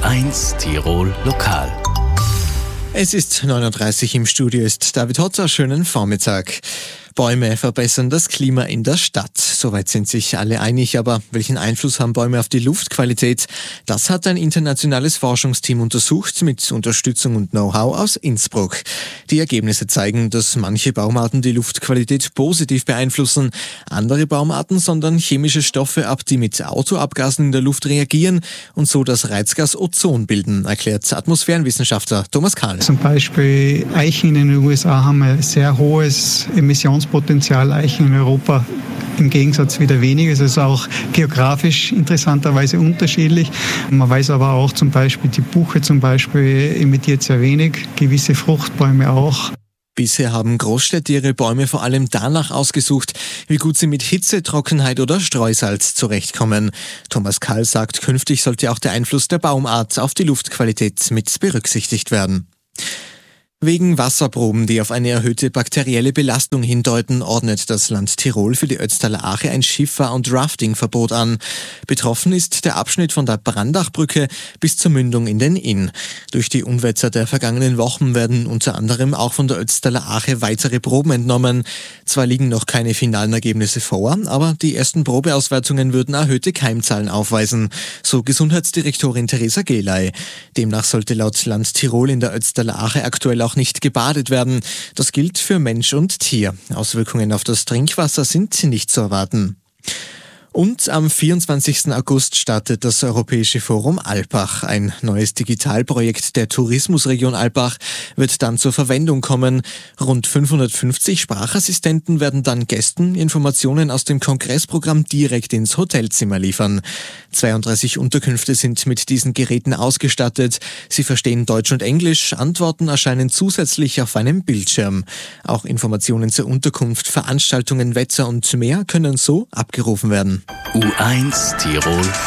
U1 Tirol Lokal. Es ist 9:30 Uhr, im Studio ist David Hotzer. Schönen Vormittag. Bäume verbessern das Klima in der Stadt. Soweit sind sich alle einig, aber welchen Einfluss haben Bäume auf die Luftqualität? Das hat ein internationales Forschungsteam untersucht mit Unterstützung und Know-how aus Innsbruck. Die Ergebnisse zeigen, dass manche Baumarten die Luftqualität positiv beeinflussen, andere Baumarten sondern chemische Stoffe ab, die mit Autoabgasen in der Luft reagieren und so das Reizgas Ozon bilden, erklärt Atmosphärenwissenschaftler Thomas Kahl. Zum Beispiel Eichen in den USA haben ein sehr hohes Emissionspotenzial, Eichen in Europa im Gegensatz wieder weniger. Es ist auch geografisch interessanterweise unterschiedlich. Man weiß aber auch zum Beispiel, die Buche zum Beispiel emittiert sehr wenig, gewisse Fruchtbäume auch. Bisher haben Großstädte ihre Bäume vor allem danach ausgesucht, wie gut sie mit Hitze, Trockenheit oder Streusalz zurechtkommen. Thomas Kahl sagt, künftig sollte auch der Einfluss der Baumart auf die Luftqualität mit berücksichtigt werden. Wegen Wasserproben, die auf eine erhöhte bakterielle Belastung hindeuten, ordnet das Land Tirol für die Ötztaler Ache ein Schiffahr- und Raftingverbot an. Betroffen ist der Abschnitt von der Brandachbrücke bis zur Mündung in den Inn. Durch die Unwetter der vergangenen Wochen werden unter anderem auch von der Ötztaler Ache weitere Proben entnommen. Zwar liegen noch keine finalen Ergebnisse vor, aber die ersten Probeauswertungen würden erhöhte Keimzahlen aufweisen, so Gesundheitsdirektorin Theresa Gehley. Demnach sollte laut Land Tirol in der Ötztaler Ache aktuell auch nicht gebadet werden. Das gilt für Mensch und Tier. Auswirkungen auf das Trinkwasser sind nicht zu erwarten. Und am 24. August startet das Europäische Forum Alpbach. Ein neues Digitalprojekt der Tourismusregion Alpbach wird dann zur Verwendung kommen. Rund 550 Sprachassistenten werden dann Gästen Informationen aus dem Kongressprogramm direkt ins Hotelzimmer liefern. 32 Unterkünfte sind mit diesen Geräten ausgestattet. Sie verstehen Deutsch und Englisch. Antworten erscheinen zusätzlich auf einem Bildschirm. Auch Informationen zur Unterkunft, Veranstaltungen, Wetter und mehr können so abgerufen werden. U1 Tirol